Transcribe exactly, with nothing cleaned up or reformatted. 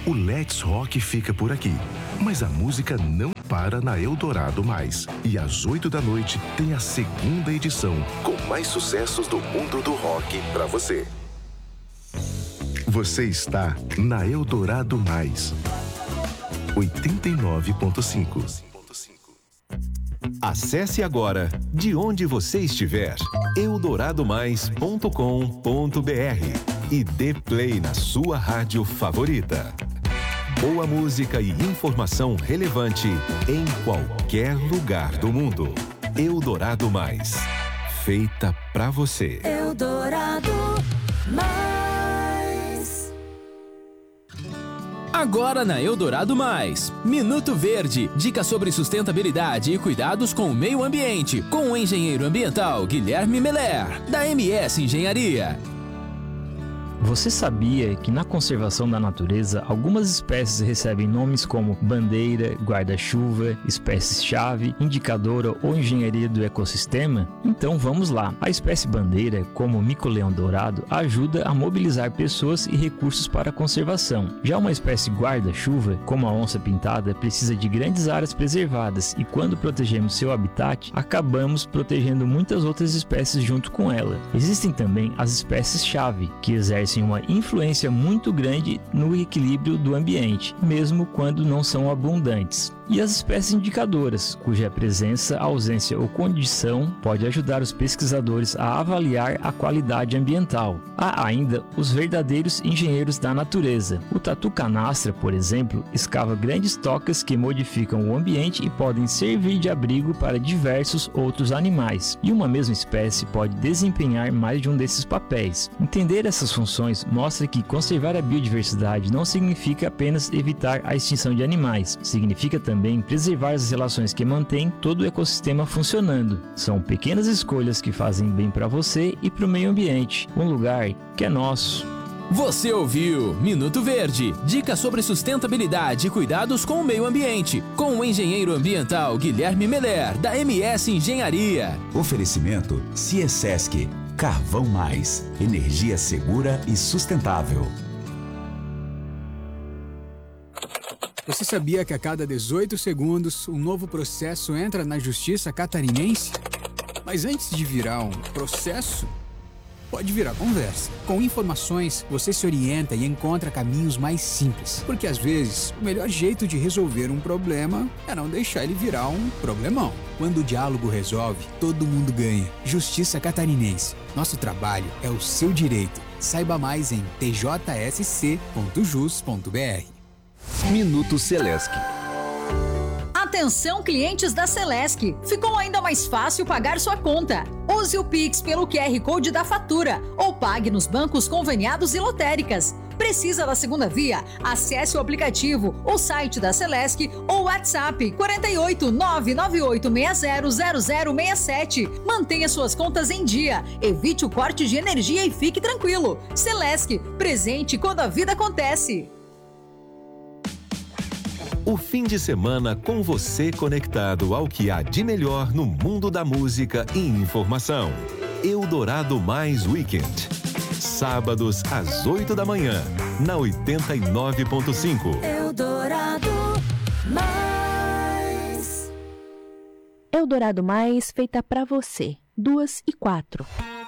O Let's Rock fica por aqui, mas a música não para na Eldorado Mais. E às oito da noite tem a segunda edição, com mais sucessos do mundo do rock pra você. Você está na Eldorado Mais. oitenta e nove ponto cinco. Acesse agora, de onde você estiver, eldorado mais ponto com ponto br e dê play na sua rádio favorita. Boa música e informação relevante em qualquer lugar do mundo. Eldorado Mais, feita pra você. Eldorado Mais. Agora na Eldorado Mais, Minuto Verde, dicas sobre sustentabilidade e cuidados com o meio ambiente, com o engenheiro ambiental Guilherme Meller, da M S Engenharia. Você sabia que na conservação da natureza, algumas espécies recebem nomes como bandeira, guarda-chuva, espécie-chave, indicadora ou engenharia do ecossistema? Então vamos lá. A espécie bandeira, como o mico-leão dourado, ajuda a mobilizar pessoas e recursos para a conservação. Já uma espécie guarda-chuva, como a onça-pintada, precisa de grandes áreas preservadas e quando protegemos seu habitat, acabamos protegendo muitas outras espécies junto com ela. Existem também as espécies-chave, que exercem uma influência muito grande no equilíbrio do ambiente, mesmo quando não são abundantes. E as espécies indicadoras, cuja presença, ausência ou condição pode ajudar os pesquisadores a avaliar a qualidade ambiental. Há ainda os verdadeiros engenheiros da natureza. O tatu canastra, por exemplo, escava grandes tocas que modificam o ambiente e podem servir de abrigo para diversos outros animais. E uma mesma espécie pode desempenhar mais de um desses papéis. Entender essas funções mostra que conservar a biodiversidade não significa apenas evitar a extinção de animais, significa também Também preservar as relações que mantêm todo o ecossistema funcionando. São pequenas escolhas que fazem bem para você e para o meio ambiente, um lugar que é nosso. Você ouviu Minuto Verde, dicas sobre sustentabilidade e cuidados com o meio ambiente, com o engenheiro ambiental Guilherme Meller, da M S Engenharia. Oferecimento Ciesesc, Carvão Mais, energia segura e sustentável. Você sabia que a cada dezoito segundos um novo processo entra na justiça catarinense? Mas antes de virar um processo, pode virar conversa. Com informações, você se orienta e encontra caminhos mais simples. Porque às vezes, o melhor jeito de resolver um problema é não deixar ele virar um problemão. Quando o diálogo resolve, todo mundo ganha. Justiça Catarinense. Nosso trabalho é o seu direito. Saiba mais em t j s c ponto jus ponto b r. Minuto Celesc. Atenção, clientes da Celesc! Ficou ainda mais fácil pagar sua conta. Use o Pix pelo Q R Code da fatura ou pague nos bancos conveniados e lotéricas. Precisa da segunda via? Acesse o aplicativo, o site da Celesc ou o WhatsApp quatro oito nove nove oito seis zero zero zero seis sete. Mantenha suas contas em dia, evite o corte de energia e fique tranquilo. Celesc, presente quando a vida acontece. O fim de semana com você conectado ao que há de melhor no mundo da música e informação. Eldorado Mais Weekend. Sábados às oito da manhã, na oitenta e nove ponto cinco. Eldorado Mais. Eldorado Mais, feita pra você. Duas e quatro.